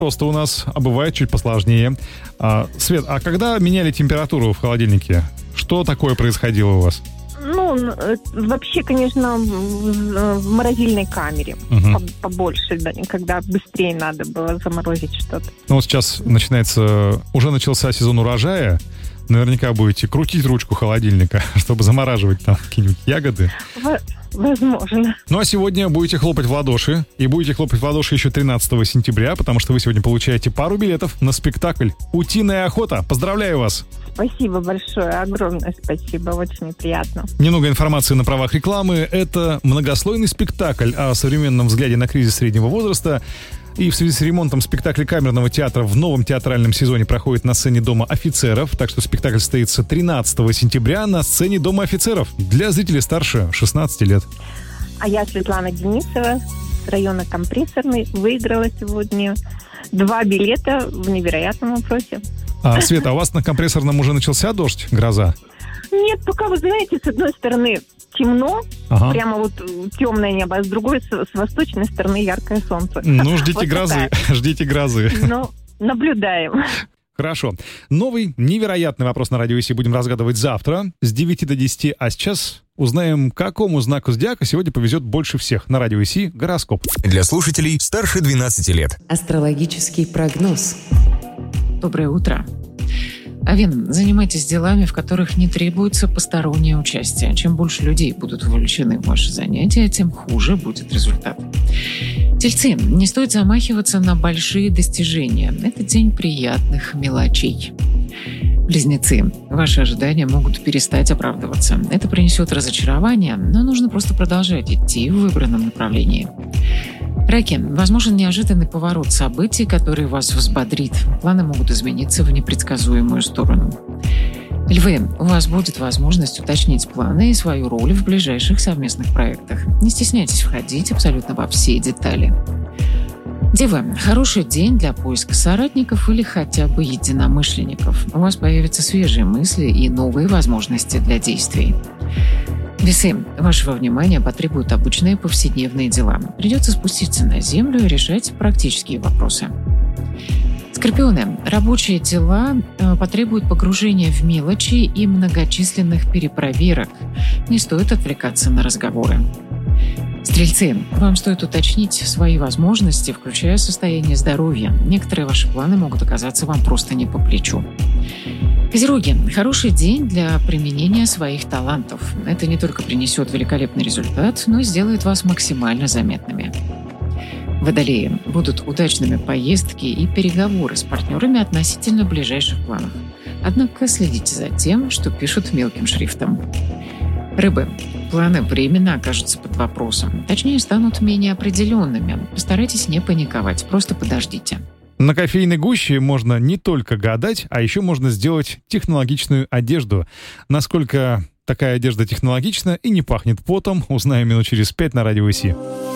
Просто у нас, бывает чуть посложнее. Свет, а когда меняли температуру в холодильнике, что такое происходило у вас? Вообще, конечно, в морозильной камере. Побольше, да, когда быстрее надо было заморозить что-то. Вот сейчас уже начался сезон урожая. Наверняка будете крутить ручку холодильника, чтобы замораживать там какие-нибудь ягоды. Возможно. Ну а сегодня будете хлопать в ладоши. И будете хлопать в ладоши еще 13 сентября, потому что вы сегодня получаете пару билетов на спектакль «Утиная охота». Поздравляю вас! Спасибо большое, огромное спасибо, очень приятно. Немного информации на правах рекламы. Это многослойный спектакль о современном взгляде на кризис среднего возраста. И в связи с ремонтом спектакля камерного театра в новом театральном сезоне проходит на сцене Дома офицеров. Так что спектакль состоится 13 сентября на сцене Дома офицеров для зрителей старше 16 лет. А я, Светлана Денисова, с района Компрессорный, выиграла сегодня 2 билета в невероятном вопросе. Света, у вас на Компрессорном уже начался дождь, гроза? Нет, пока, вы знаете, с одной стороны темно, прямо вот темное небо, а с другой, с восточной стороны, яркое солнце. Ну, ждите грозы, ждите грозы. Ну, наблюдаем. Хорошо. Новый невероятный вопрос на Радио ИСИ будем разгадывать завтра с 9 до 10. А сейчас узнаем, какому знаку зодиака сегодня повезет больше всех. На Радио ИСИ гороскоп. Для слушателей старше 12 лет. Астрологический прогноз. Доброе утро. Овен, занимайтесь делами, в которых не требуется постороннее участие. Чем больше людей будут вовлечены в ваши занятия, тем хуже будет результат. Тельцы, не стоит замахиваться на большие достижения. Это день приятных мелочей. Близнецы, ваши ожидания могут перестать оправдываться. Это принесет разочарование, но нужно просто продолжать идти в выбранном направлении. Раки, возможен неожиданный поворот событий, который вас взбодрит. Планы могут измениться в непредсказуемую сторону. Львы, у вас будет возможность уточнить планы и свою роль в ближайших совместных проектах. Не стесняйтесь входить абсолютно во все детали. Девы, хороший день для поиска соратников или хотя бы единомышленников. У вас появятся свежие мысли и новые возможности для действий. Весы, вашего внимания потребуют обычные повседневные дела. Придется спуститься на землю и решать практические вопросы. Скорпионы, рабочие дела потребуют погружения в мелочи и многочисленных перепроверок. Не стоит отвлекаться на разговоры. Стрельцы, вам стоит уточнить свои возможности, включая состояние здоровья. Некоторые ваши планы могут оказаться вам просто не по плечу. Козероги, хороший день для применения своих талантов. Это не только принесет великолепный результат, но и сделает вас максимально заметными. Водолеи, будут удачными поездки и переговоры с партнерами относительно ближайших планов. Однако следите за тем, что пишут мелким шрифтом. Рыбы, планы временно окажутся под вопросом. Точнее, станут менее определенными. Постарайтесь не паниковать, просто подождите. На кофейной гуще можно не только гадать, а еще можно сделать технологичную одежду. Насколько такая одежда технологична и не пахнет потом, узнаем минут через 5 на Радио ИСИ.